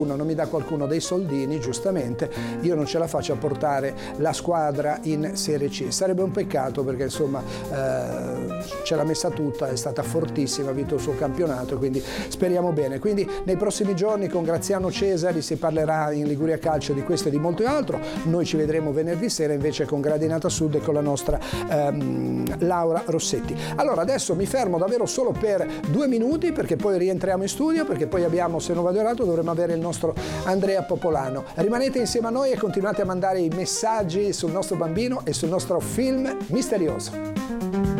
non mi dà qualcuno dei soldini, giustamente, io non ce la faccio a portare la squadra in Serie C. Sarebbe un peccato perché insomma ce l'ha messa tutta, è stata fortissima, ha vinto il suo campionato, quindi speriamo bene. Quindi nei prossimi giorni con Graziano Cesari si parlerà in Liguria Calcio di questo e di molto altro. Noi ci vedremo venerdì sera invece con Gradinata Sud e con la nostra Laura Rossetti. Allora adesso mi fermo davvero solo per 2 minuti perché poi rientriamo in studio, perché poi abbiamo, se non vado errato, dovremo avere il nostro Andrea Popolano. Rimanete insieme a noi e continuate a mandare i messaggi sul nostro bambino e sul nostro film misterioso.